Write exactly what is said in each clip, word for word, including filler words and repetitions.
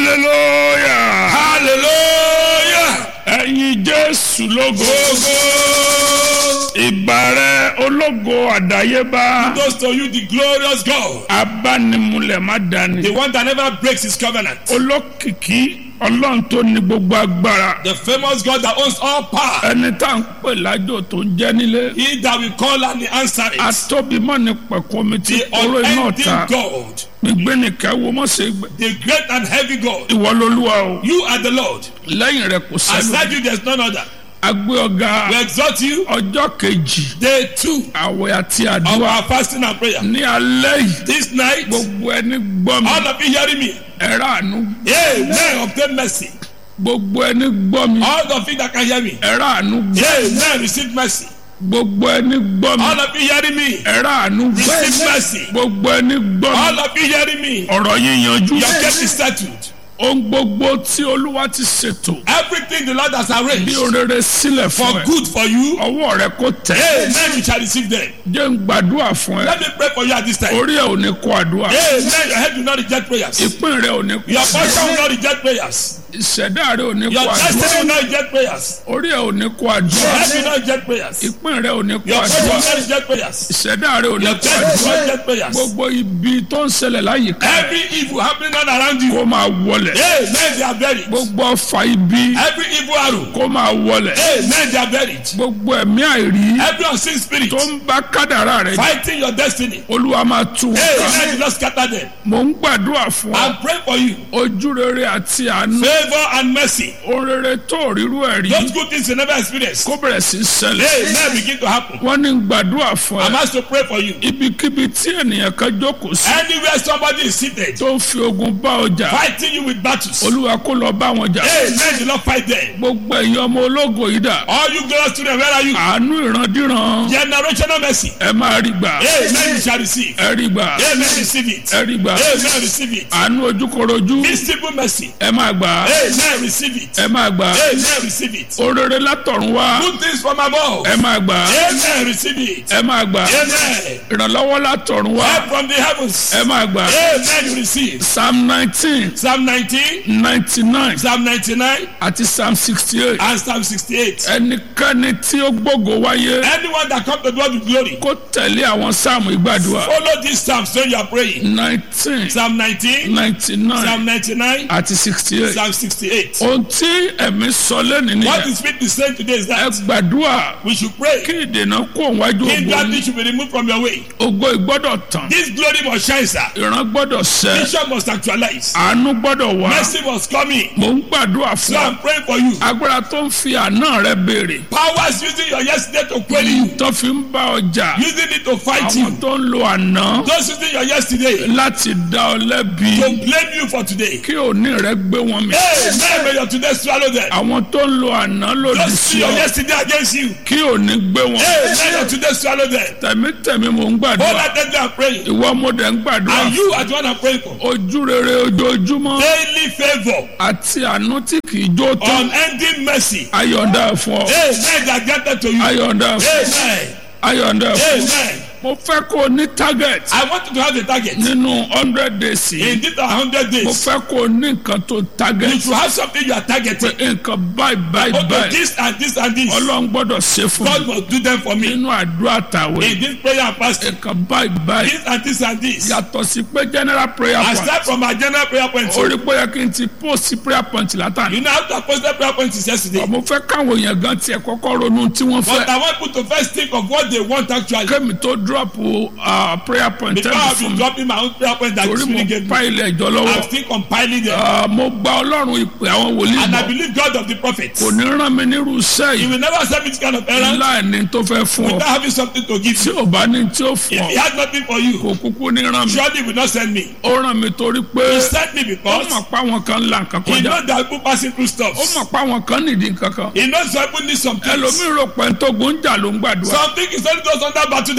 hallelujah hallelujah. ẹ̀yin Jésù lógo ìbàrẹ̀ ológo àdáyébá Those to you, the glorious God, abánimúlẹ̀ má dání the one that never breaks his covenant, olókìkí ọlọ́run tó ní gbogbo agbára the famous God that owns all power, ẹni tá à ń pè lájò tó ń jẹ́ nílé he that we call and he answer it, atóbimọ́ ní pẹ̀kọ́ mi ti the kóró iná unending ta God, gbígbénìkẹ́ wo mọ́ sí gbẹ the great and heavy God. ìwọ lolúwa o You are the Lord. lẹ́yìn rẹ̀ kò sẹ́nu Aside you, there's none other. agbé ọ̀gá We exhort you. ọjọ́ kejì Day two àwẹ̀ àti of àdúrà our fasting and prayer. ní alẹ́ yìí This night, gbogbo ẹni gbọ́ mi all of you hearing me, ẹ̀rọ àánú amen, obtain mercy. gbogbo ẹni gbọ́ mi All of you that can hear me, ẹ̀rọ àánú gbọ́ amen, receive mercy. gbogbo ẹni gbọ́ mi All of you hearing me, ẹ̀rọ àánú gbọ́ receive mercy. gbogbo ẹni gbọ́ mi All of you hearing me, ọ̀rọ̀ yìí yanjú your case is settled. ohun gbogbo tí olúwa ti ṣètò Everything the Lord has bí arranged orere sílẹ̀ for fún ẹ good for you, ọwọ́ rẹ kó tẹ̀ amen, you shall receive them. jẹ́ ń gbàdúrà fún ẹ Let me pray for you at this time. orí ẹ ò ní kó àdúrà Amen, your head will not reject prayers. ìpín rẹ ò ní kó Your àdúrà portion will not reject prayers. ìṣẹ̀dá rẹ ò ní kó Your destiny àdúrà will not reject prayers. orí ẹ ò ní kó Your àdúrà head will not reject prayers. ìpín rẹ ò ní kó Your portion àdúrà will not reject prayers. ìṣẹ̀dá rẹ ò ní Your kó chest will not àdúrà reject prayers. gbogbo ibi tó ń ṣẹlẹ̀ láyìíká ẹ Every evil happening all around you, kó máa wọlẹ̀ amen, they are buried. gbogbo ọfà ibi Every evil arrow, kó máa wọlẹ̀ amen, they are buried. gbogbo ẹ̀mí àìrí Every unseen spirit tó ń bá kádàrá rẹ fighting your destiny, olúwa máa tú wọn ká amen, do not scatter them. mò ń gbàdúrà fún ọ I'm praying for you. ojú rere àti àánú Favor and mercy. ohun rere tó rírú ẹ̀ rí Those good things you never experienced, kó bẹ̀rẹ̀ sí í ṣẹlẹ̀ amen, begin to happen. wọ́n ní gbàdúrà fún I'm ẹ asked to pray for you. ibikíbi tí ènìyàn kan jókòó sí Anywhere somebody is seated, tó ń fi ogun bá ọjà fighting you with battles, olúwa kó lọ bá wọn jà amen, do not fight them. gbogbo ẹ̀yin ọmọ ológo yìí dà All you glorious children, where are you? àánú ìrandíran Generational mercy, ẹ máa rí gbà amen, you shall receive. ẹ rí gbà Amen, receive it. ẹ rí gbà Amen, receive it. àánú ojúkorojú Visible mercy, ẹ máa gbà amen, receive it. ẹ máa gbà Amen, receive it. orere látọ̀run wá Good things from above, ẹ máa gbà amen, receive it. ẹ máa gbà Amen. ìrànlọ́wọ́ látọ̀run wá Help from the heavens, ẹ máa gbà amen, you receive. psalm nineteen Psalm nineteen, ninety nine Psalm ninety-nine, àti psalm sixty eight and Psalm sixty-eight. ẹnikẹ́ni tí ó gbógo wáyé Anyone that comes to God with glory, kó tẹ̀lé àwọn sáàmù ìgbàdùà follow these psalms when you are praying. nineteen Psalm nineteen, ninety nine Psalm ninety-nine, àti sixty eight Psalm sixty-eight. ohun tí ẹ̀mí sọ lẹ́nu What nìyẹn the Spirit is saying today is ẹ that gbàdúrà we should pray. kí ìdènà kó wájú In ògo that yín which should be removed from your way. ògo ìgbọ́dọ̀ tàn This glory must shine, sir. ìran gbọ́dọ̀ ṣẹ Vision must actualize. àánú gbọ́dọ̀ wá Mercy must come in. mò ń gbàdúrà So fún ọ I'm praying for you. agbára tó ń fi àná rẹ béèrè Powers using your yesterday to query you, tó fi ń bá ọjà using it to fight àwọn you. tó ń lo àná Those using your yesterday láti dá ọ lẹ́bi to blame you for today. kí òní rẹ gbé wọn mì Amen. May your today swallow them. àwọn tó ń lo àná lòdì Those sí using your ọ yesterday against you. kí òní gbé wọn mì Amen. Your today swallow them. tẹ̀mítẹ̀mí mò ń All gbàdúrà that day I'm praying. ìwọ mo dẹ̀ ń gbàdúrà And you are the one I'm praying for. ojú rere ojoojúmọ́ Daily favor, àti àánú tí kì í jó tán unending mercy. ayọ̀ǹda fún ọ Amen. That granted to you. ayọ̀ǹda fún ọ Amen. ayọ̀ǹda fún ọ Amen. mo fẹ́ kó o ní target I want you to have a target. nínú hundred days yìí In these hundred mo days, fẹ́ kó o ní nǹkan tó you target should have something you are pé targeting. nǹkan báyìí báyìí Okay, báyìí this and this and this. ọlọ́run gbọ́dọ̀ ṣe fún God mi must do them for me. nínú àdúrà tàwé In this prayer and fasting, nǹkan báyìí báyìí this and this and this. yàtọ̀ sí pé general prayer I point start from my general prayer point. orí pé yẹ kí n ti post prayer point látàní You know how to post that prayer point is yesterday. mo fẹ́ káwọn èèyàn gan tiẹ̀ kọ́kọ́ ronú tí wọ́n But fẹ́ I want people to first think of what they want actually. kémi tó drop uh, prayer point Before tẹ́lẹ̀ I fún be mi dropping my own prayer point that torí you mo really gave pa me. ilẹ̀ ìjọ lọ́wọ́ I'm still compiling them. Uh, mo gba ọlọ́run ìpè àwọn wòlíì And I mọ́ believe God of the prophets. kò ní rán mi nírú iṣẹ́ He yìí will never send me this kind of errand láì ní tó fẹ́ fún ọ without having something to give tí you. ò bá ní tí ó fún If ọ he has nothing for you, kò kúkú ní rán mi surely he will not send me. ó rán mi torí pé He sent me ó because mọ̀ pé àwọn kan ń la nǹkan he kọjá knows that people passing through ó stuff. mọ̀ pé àwọn kan nìdí nǹkan kan He knows some people need some things. ẹlòmíì rò pé tó gún jà ló ń gbàdúrà Something is only those under battle that pray. no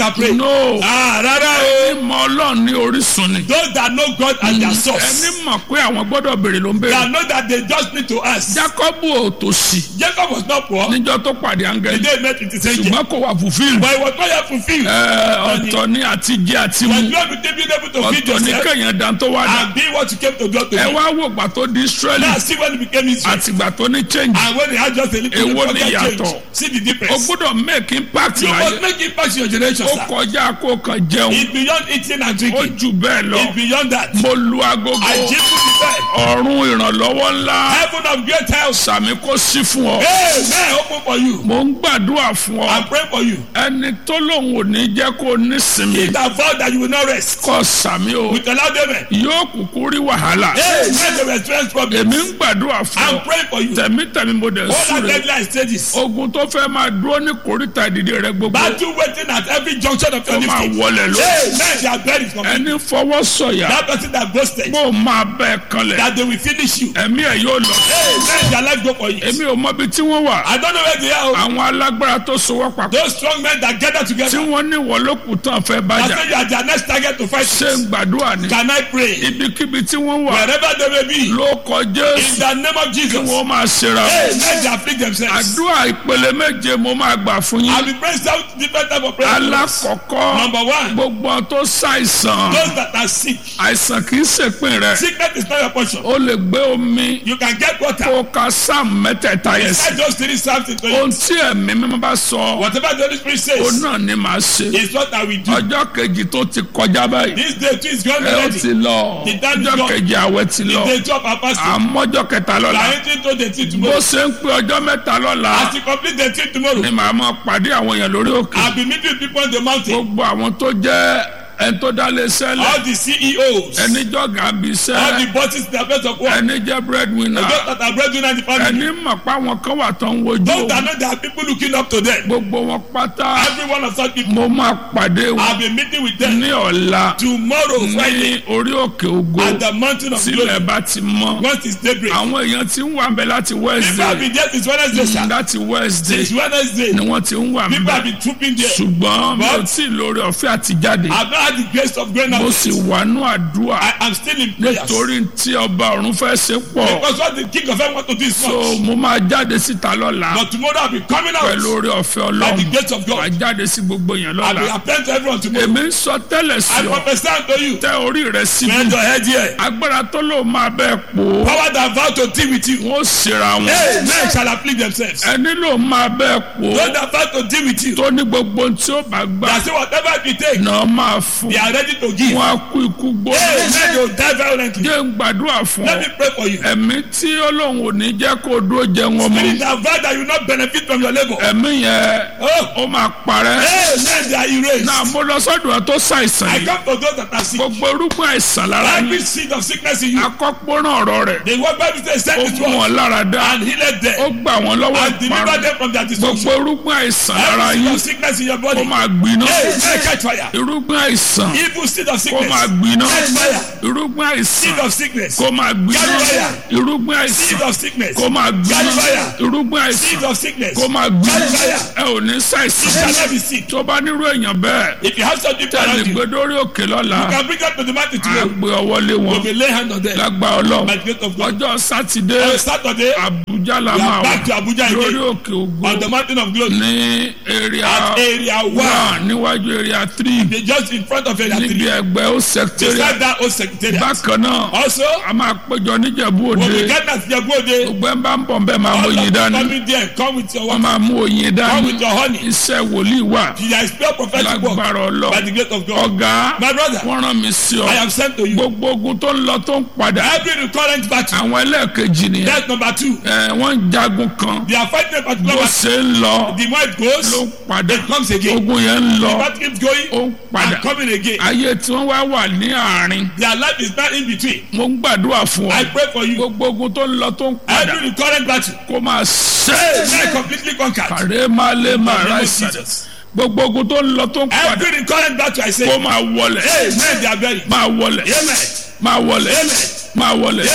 no. Ah, rárá o. ẹni mọ ọlọ́run ní orísun ni. Those that know God and their source. ẹni mọ̀ pé àwọn gbọ́dọ̀ béèrè ló ń béèrè. That know that they just need to ask. Jákọ́bù ò tòṣì Jacob was not poor. níjọ́ tó pàdé The áńgẹ́lì. day he met with his angel. ṣùgbọ́n kò wà fulfill. But he was not yet fulfilled. Ẹ, ọ̀tọ̀ ni àti jẹ àti But mu. you have to be able to feed ọ̀tọ̀ ni yourself kéèyàn dán tó wá dá. and be what you came to God to ẹ be. wá wò gbà tó di Israeli Now see when he became Israel. àtìgbà tó ní change. And when he had just a little Èwo bit ni of change. ìyàtọ̀? See the o difference. gbọ́dọ̀ make impact You must láyé. make impact in your generation, ó sir. kọjá kó kàn jẹun. It's beyond eating and ó drinking. jù bẹ́ẹ̀ lọ. It's beyond that. mo lu agogo. I give you the bed. ọ̀run ìrànlọ́wọ́ ńlá. Heaven of great health. sàmì kó sí fún ọ. Amen. Open for you. mo ń gbàdúrà fún I ọ. pray for you. ẹni tó lòun ò ní jẹ́ kó nísinmi. It has vowed that you will not rest. kọ sàmì o. With a loud amen. yóò kúkú rí wàhálà. Amen. They will experience problems. èmi ń gbàdúrà fún I'm ọ. praying for you. tẹ̀mítẹ̀mí mo dẹ̀ All that súre. deadline stages. ogun tó fẹ́ máa dúró ní kòríta ìdìde rẹ gbogbo. Battle waiting at every junction of your ó máa lifting. wọlé lọ. Amen. They are buried from ẹni fọwọ́ sọ̀yà. that person that boasted mo máa bẹ́ẹ̀ kanlẹ̀. that they will finish you. ẹ̀mí ẹ̀ yóò lọ. Amen. Their life go for you. èmi ò mọ ibi tí wọ́n wà. I don't know where they are. àwọn alágbára tó sowọ́ papọ̀. Those strong men that gather tí together. wọ́n ní wọ́n ló kù tán fẹ́ I bájà. say you are their next target to fight. ṣé ń gbàdúrà ni. Can I pray? ibikíbi tí wọ́n wà. Wherever they may be. ló kọ In Jésù. the name of kí Jesus. wọ́n máa ṣera. Amen. They afflict themselves. àdúrà ìpele méje mo máa gbà fún I yín. will pray seven different type of prayers. alákọ̀ọ́kọ́ Number one. gbogbo àwọn tó ṣàìsàn. Those that are sick. àìsàn kì í ṣèpín rẹ̀. Sickness is not your portion. ó lè gbé omi. You can get water. kó ka sáàmù mẹ́tẹ̀ẹ̀ta yẹn sí. Inside those three psalms into you. ohun tí ẹ̀mí mímọ́ bá sọ. Whatever the Holy Spirit ó says náà ni màá ṣe. is what I will do. ọjọ́ kejì tó ti kọjá báyìí. This day too is gone ẹ ó already. ti lọ. The time is ọjọ́ gone. kejì àwẹ̀ ti lọ. The day of our fasting. àmọ́jọ́ kẹta We lọ́la. are entering into the tea bó tomorrow. ṣe ń pé ọjọ́ mẹ́ta lọ́la. As you complete the tea tomorrow, ni màá máa pàdé àwọn èèyàn lórí òkè. I'll be meeting people on the mountain. gbogbo àwọn tó jẹ́ ẹni tó dá lé sẹ́lẹ̀. All the C E Os. ẹni jọ̀gá bí All the sẹ́. bosses in the place of work. ẹni jẹ́ breadwinner. Those that are breadwinner in the family. ẹni mọ̀ pé àwọn kan wà tó ń wojú. Those that know there are people looking up to them. gbogbo wọn pátá. Every one of such people. mo máa pàdé I'll wọn be meeting with them ní ọ̀la. tomorrow Friday ní orí òkè ògo. at the mountain of sílẹ̀ glory. bá ti mọ́. Once it's daybreak. àwọn èèyàn ti ń wà bẹ̀ láti People have Wednesday. been there since Wednesday, sir. láti Wednesday Since Wednesday. ni wọ́n ti ń wà People have bẹ̀. been trooping there. ṣùgbọ́n mi ò But- tí ì lórí ọ̀fẹ́ àti jáde. I've not had the grace of going mo out. sì wà nú àdúrà. I am still in prayers. nítorí tí ọba ọ̀run fẹ́ ṣe pọ̀. Because what the king of heaven want to do is so much. mo máa jáde síta lọ́la. But tomorrow I'll be coming out pẹ̀lú orí ọ̀fẹ́ by the ọlọ́run. gates of wàá God. jáde sí gbogbo yẹn I'll be lọ́la. appearing to everyone tomorrow. èmi ń sọ tẹ́lẹ̀ I sí ọ. prophesy unto you. tẹ orí rẹ síbi. Bend your head here. agbára tó lò máa bẹ́ẹ̀ pò. Power that vow to deal with you. wọ́n ṣera wọn. Amen shall afflict themselves. ẹni ló máa bẹ́ẹ̀ pò. Those that vow to deal with you. tó ní gbogbo ohun tí ó bá gbà. That say whatever it will take. náà máa fún. They are ready to give. wọn á kú ikú gbóná. Amen. They will die violently. jẹ́ ń gbàdúrà fún Let ọ. me pray for you. ẹ̀mí tí Ọlọ́run ò ní jẹ́ kó dúró jẹ wọn mọ́. Spirit that vow that you will not benefit from your labor. ẹ̀mí yẹn Oh. ó máa parẹ́. Amen. They are erased. náà mo lọ sọ́dọ̀ ẹ tó ṣàìsàn I yìí. come to those that are sick. gbogbo irúgbìn àìsàn lára Every yín. seed of sickness in you. akọ́pọ́nà ọ̀rọ̀ rẹ̀. The word Bible says, send ó it mú to us wọn lára dá. and healed ó them gbà wọn lọ́wọ́ and deliver ìparun. them from their gbogbo destruction. irúgbìn àìsàn lára Every seed yín. of sickness in your body. ó máa gbiná. Amen. Catch fire. irúgbìn àìsàn Evil seed of kó sickness. máa gbiná. Catch fire. irúgbìn Seed àìsàn of sickness. kó máa gbiná. Catch fire. irúgbìn Seed àìsàn of sickness. kó máa gbiná. Catch fire. irúgbìn Seed àìsàn of sickness. kó máa gbiná. Catch fire. ẹ ò ní You ṣàìsàn. shall not be sick. tó bá nírú èèyàn bẹ́ẹ̀. If you have some people tẹ̀lé around you, you gbẹdórí òkè lọ́la. can bring them to the mountain á tomorrow. gbé ọwọ́ lé We wọn. will lay hand on them. lágbá ọlọ́run. By the grace of God. ọjọ́ sátidé On Saturday, Àbújá la we máa are wà. back to Abuja lórí again. òkè ògo. On the mountain of glory. ní area At area one. one níwájú area three. They just in front of area níbi three. ẹgbẹ́ ó secretariat. Beside that old secretariat. bákan náà Also, a máa péjọ níjẹ̀bú when we òde. get that Jagode, gbogbo ẹ̀ ń bá ń bọ̀ bẹ́ẹ̀ máa mú all of oyin you dání. coming there, come with your wọ́n wife. máa mú oyin Come dání. with your honey. iṣẹ́ wòlíì wà. You are still prophetic work lágbára ọlọ́. by the grace of God. ọ̀gá My brother, wọ́n rán mi sí ọ. I am sent to you. gbogbo ogun tó ń lọ tó ń padà. Every recurrent battle. àwọn ẹlẹ́ẹ̀kejì nìyẹn. That's number two. ẹ wọ́n ń jagun kan. They are fighting a particular bó battle. ṣe ń lọ The more it ló goes, ń padà. it comes again. ogun yẹn ń The lọ battle keeps going ó ń padà. and coming again. ayé tí wọ́n wá wà ní àárín. Their life is not in between. mo ń gbàdúrà fún I ọ. pray for you. gbogbo ogun tó ń lọ tó ń padà. Every recurrent battle. kó máa ṣe. Amen. Completely conquered. kàrẹ́ máa lé máa In the ra name of ìsàlẹ̀. Jesus. gbogbo ogun tó ń lọ tó ń padà. Every recurrent battle I say. kó máa wọlẹ̀. Amen. They are buried. máa wọlẹ̀. Amen. máa wọlẹ̀. Amen. máa wọlẹ̀. Amen.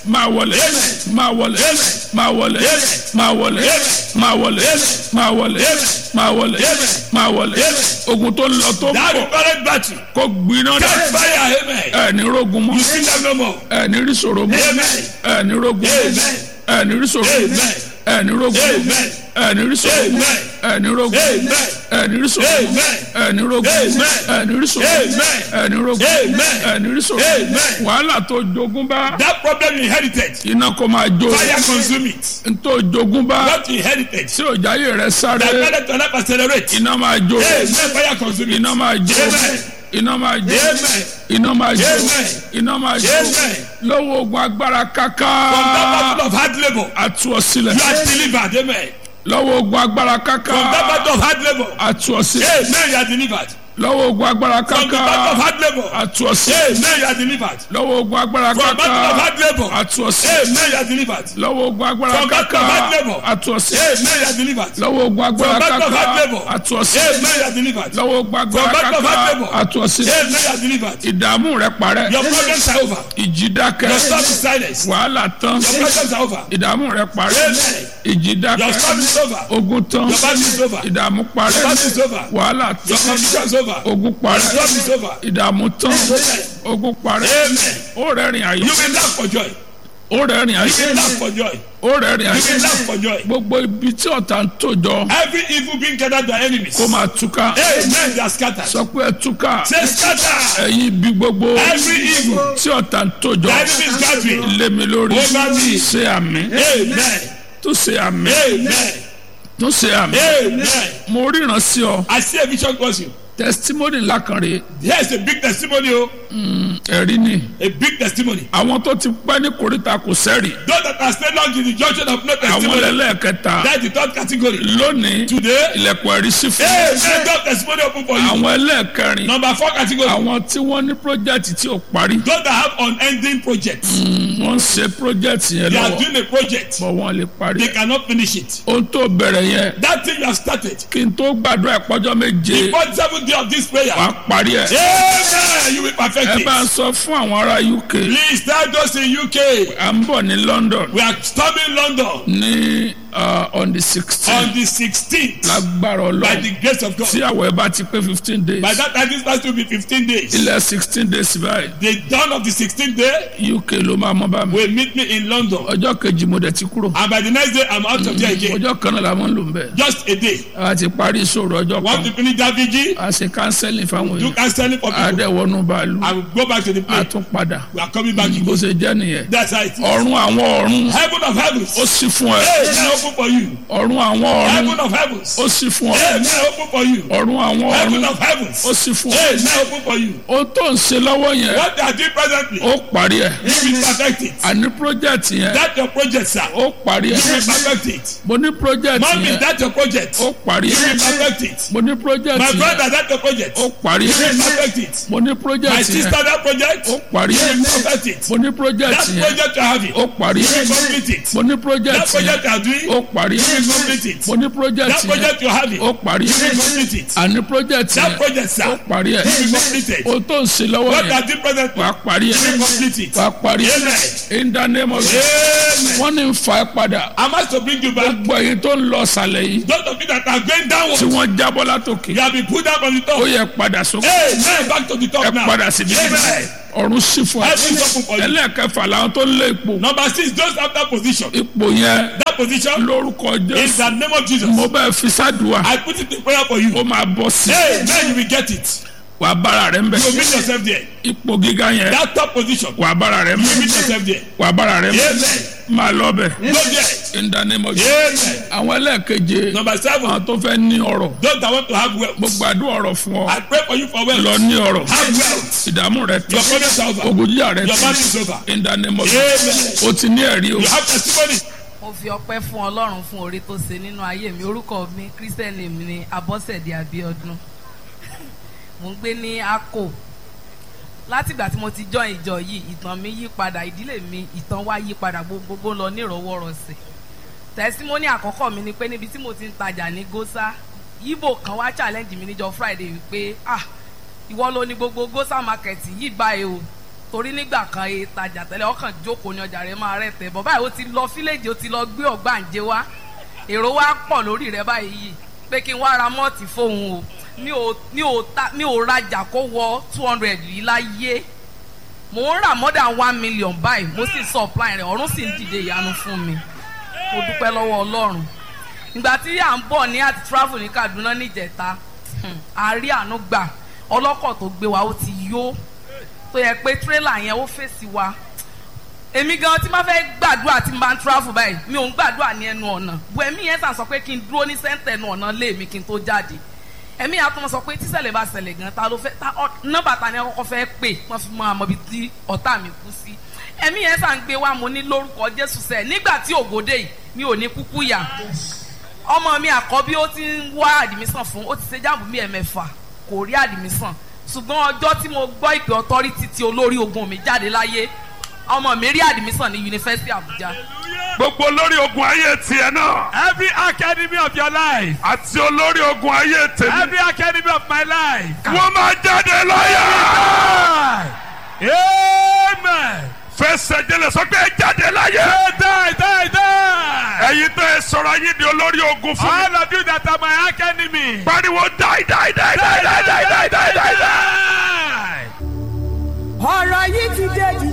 máa wọlé máa wọlé máa wọlé máa wọlé máa wọlé máa wọlé máa wọlé máa wọlé ogun tó lọ tó That bọ̀ current battle. kó gbiná dà Catch fire. Amen. ẹ ní rogun mọ́ You see them no more. ẹ ní rí ṣòro mọ́ Amen. ẹ ní rogun mọ́ Amen. ẹ ní rí ṣòro mọ́ Amen. ẹ ní rogun mọ́ Amen. ẹ ní rí ṣòro mọ́ Amen. ẹ ní rogun mọ́ Amen. ẹ ní rí ṣòro mọ́ Amen. ẹ ní rogun mọ́ Amen. ẹ ní rí ṣòro mọ́ Amen. ẹ ní rogun mọ́ Amen. ẹ ní rí ṣòro mọ́ Amen. wàhálà tó jogún bá That problem you inherited. iná kó máa jó Fire consume it. ntó jogún bá What you inherited. tí òjáyé rẹ That sáré better to not accelerate. iná máa jó Amen. Fire consume it. iná máa jó Amen. iná máa jó Amen. iná máa jó Amen. iná máa jó Amen. lọ́wọ́ ogun agbára káká From that battle of hard labor. àtú ọ sílẹ̀ You are delivered. Amen. lọ́wọ́ ogun agbára káká From that battle of hard labor. àtú ọ sílẹ̀ Amen. You are delivered. lọ́wọ́ ogun agbára From the káká battle of hard labor. àtú ọ sílẹ̀ Amen. You are delivered. lọ́wọ́ ogun agbára From the battle of káká hard labor. àtú ọ sílẹ̀ Amen. You are delivered. lọ́wọ́ ogun agbára From that káká of hard labor. àtú ọ sílẹ̀ Amen. You are delivered. lọ́wọ́ ogun agbára From that of hard káká labor. àtú ọ sílẹ̀ Amen. You are delivered. lọ́wọ́ ogun agbára From that of hard káká labor. àtú ọ sílẹ̀ Amen. You are delivered. ìdààmú rẹ parẹ́ Your problems are over. ìjì dákẹ́ Your storm is silenced. wàhálà tán Your problems are over. ìdààmú rẹ parẹ́ Amen. ìjì Your dákẹ́ storm is over. ogun tán Your battle is over. ìdààmú parẹ́ Your battle is over. wàhálà Your tán condition is over. ogun Your parẹ́ storm is over. ìdààmú tán ogun parẹ́ Amen. ó rẹ́rìn ayọ̀ You will laugh for joy. ó rẹ́rìn You ayọ̀ will laugh for joy. ó rẹ́rìn You will ayọ̀ laugh for joy. gbogbo ibi tí ọ̀tá ń tòjọ Every evil being gathered by enemies. kó máa túká Amen. They are scattered. sọ pé ẹ túká Say scatter. ẹ̀yin ibi gbogbo Every evil. tí ọ̀tá ń tòjọ The enemy is gathering. lé mi lórí Over me. ṣe àmì Amen. tó ṣe àmì Amen. tó ṣe àmì Amen. mo ríran sí ọ I see a vision towards you. testimony ńlá kan rèé Here is a big testimony. Oh. ẹ̀rí ni A big testimony. àwọn tó ti pẹ́ ní koríta kò sẹ́rì Those that are staying long in the junction of no àwọn testimony. ẹlẹ́ẹ̀kẹta That is the third category. lónìí Today. ilẹ̀kùn ẹ̀rí sí fún Amen. God testimony open for you. àwọn ẹlẹ́ẹ̀kẹrin Number four category. àwọn tí wọ́n ní project tí ò parí Those that have unending projects. wọ́n ń ṣe project yẹn They are lọ́wọ́ doing a project. bọ̀ wọ́n lè parí They ẹ̀. cannot finish it. ohun tó bẹ̀rẹ̀ yẹn That thing you have started. kí n tó gbàdúrà ìpọ́jọ́ méje Before the seventh day of this prayer. wàá parí ẹ̀. Amen. You will perfect ẹ bá ń it. sọ fún àwọn ará U K Please tell those in U K. à ń bọ̀ ní London We are storming London ní uh, on the sixteen on the sixteenth. lágbára By Ọlọ́run the grace of God. tí àwẹ̀ bá ti pé fifteen days By that time, this past will be fifteen days. ilẹ̀ sixteen days báyìí The dawn of the sixteenth day U K ló máa mọ́ bá mi will meet me in London. ọjọ́ kejì mo dẹ̀ ti kúrò And by the next day, I'm out of there again. ọjọ́ kan náà la máa ń lò ń bẹ̀ Just a day. a ti parí ìṣòro ọjọ́ Want kan to finish that vigil? a ṣe counseling fáwọn Do èèyàn counseling for a people. dẹ̀ wọnú bàálù I will go back to the a place. tún padà We are coming back bó again. ṣe jẹ́ nìyẹn That's how it is. ọ̀run àwọn ọ̀run Heaven of heavens. ó sì fún ẹ Hey, now open for you. ọ̀run àwọn ọ̀run Heaven of heavens. ó sì fún ọ Hey, now open for you. ọ̀run àwọn Heaven ọ̀run of heavens. ó sì fún ọ Hey, now open for you. ohun tó ń ṣe lọ́wọ́ yẹn What they are doing presently, ó parí ẹ̀ you will perfect it. àní project yẹn That's your project, sir. ó parí You ẹ̀ will perfect it. mo ní project Mommy, yẹn that's your project. ó parí You will ẹ̀ perfect it. mo ní project My yẹn brother, that's your project. ó parí You will ẹ̀ perfect it. mo ní My project sister, yẹn that project. ó parí You ẹ̀ will perfect it. mo ní project That yẹn project you are having. ó parí You will ẹ̀ complete it. mo ní That project yẹn project you are doing. ó parí You ẹ̀ will complete it. mo ní project That yẹn project you are having. ó parí You will ẹ̀ complete it. àní project That yẹn project, ó sir. parí ẹ̀ You will complete it. ohun tó ń ṣe lọ́wọ́ What yẹn they are doing presently. wàá parí You ẹ̀ will complete it. wàá parí ẹ̀ Amen. in the name of Jesus Amen. wọ́n ní ń fa ẹ padà I must to bring you back. gbogbo ẹ̀yin tó ń lọ sàlẹ̀ yìí Those of you that are going tí downwards. wọ́n jábọ́ látòkè You have been put down from the ó top. yẹ padà sókè Amen. Back to the ẹ top now. padà síbi Amen. ọ̀run sì fún ẹ Heaven is open for you. ẹlẹ́ẹ̀kẹfà làwọn tó ń lé ipò Number six, those after position. ipò yẹn That position, lórúkọ in Jésù the name of Jesus, mo bẹ́ẹ̀ fi sádùá I put it in prayer for you. ó máa bọ́ sí Amen. You will get it. wàá bára rẹ̀ ń bẹ̀ You will meet yourself there. ipò gíga yẹn That top position, wàá bára rẹ̀ ń you bẹ̀ will meet yourself there. wàá bára rẹ̀ ń bẹ̀ Amen. máa lọ bẹ̀ Go there. in the name of Jesus Amen. àwọn ẹlẹ́ẹ̀keje Number seven, àwọn tó fẹ́ ní ọrọ̀ those that want to have mo wealth. gbàdúrà ọrọ̀ fún ọ I pray for you for lọ wealth. ní ọrọ̀ Have wealth. ìdààmú rẹ Your tán problems are over. ogun jíjà rẹ Your tán battle is over. in the name of Jesus Amen. o ti ní ẹ̀rí o You have testimony. mo fi ọpẹ́ fún Ọlọ́run fún oore tó ṣe nínú ayé mi orúkọ mi Christian name mi ni Abọ́sẹ̀dé Abíọ́dún mo ń gbé ní Akko látìgbà tí mo ti join ìjọ yìí ìtàn mi yí padà ìdílé mi ìtàn wa yí padà gbogbo lọ nírọ̀wọ́rọ̀sẹ̀ tẹsímọ́nì àkọ́kọ́ mi ni pé níbi tí mo ti ń tajà ní Gósà Ìgbò kan wá challenge mi níjọ́ Friday wípé ah ìwọ ló ní gbogbo Gósà market yìí báyìí o torí nígbà kan ìtajà tẹ́lẹ̀ ọkàn jókòó ní ọjà rẹ̀ máa rẹ̀ tẹ̀ bọ́ báyìí ó ti lọ fíléèjì ó ti lọ gbé ọ̀gbàǹjẹ wá èrò wa pọ̀ lórí rẹ̀ báyìí pé kí n wá ra mọ́ọ̀tì fóun o mi ò mi ò ta mi ò rajà kó wọ two hundred yìí láyé mò ń rà more than one million báyìí mo sì supply rẹ̀ ọ̀run sì ń dìde ìyanu fún mi mo dúpẹ́ lọ́wọ́ Ọlọ́run ìgbà tí à ń bọ̀ ní àti travel ní Kaduna níjẹta àárí àánú gbà ọlọ́kọ̀ tó gbé wa ó ti yó tó yẹ pé tírélà yẹn ó fèsì wa èmi gan tí máa fẹ́ gbàdúrà tí n bá ń travel báyìí mi ò ń gbàdúrà ní ẹnu ọ̀nà bu ẹ̀mí yẹn sàn sọ pé kí n dúró ní sẹ́ńtẹ̀ ẹnu ọ̀nà lé mi kí n tó jáde ẹ̀mí yẹn á tún mọ sọ pé tíṣẹ̀lẹ̀ bá ṣẹlẹ̀ gan ta ló fẹ́ ta nọ́mbà ta ni akọ́kọ́ fẹ́ pè wọ́n fi mọ àmọ́ ibi tí ọ̀tá mi kú sí ẹ̀mí yẹn sàn gbé wa mo ní lórúkọ Jésù sẹ́ẹ̀ nígbà tí ògòdè yìí mi ò ní kúkú yà ọmọ mi àkọ́bí ó ti ń wá àdìmísàn fún ó ti ṣe jáàmù bí ẹ̀mẹ́fà kò rí àdìmísàn ṣùgbọ́n ọjọ́ tí mo gbọ́ ìpè ọtọ́rítì tí olórí ogun mi jáde láyé ọmọ mi rí àdìmísàn ní yunifásitì Àbújá. gbogbo olórí ogun ayé tiẹ̀ náà. Every academy of your life. àti olórí ogun ayé tèmi. Every academy of my life. wọ́n máa jáde láyà. Amen. fẹsẹ̀ jẹlẹ̀ sọ pé jáde láyà. Die, die, die. ẹ̀yin tó ẹ sọ̀rọ̀ yín di olórí ogun fún mi. All of you that are my academy. pariwo die die die die die die die die die die. ọ̀rọ̀ yìí ti dé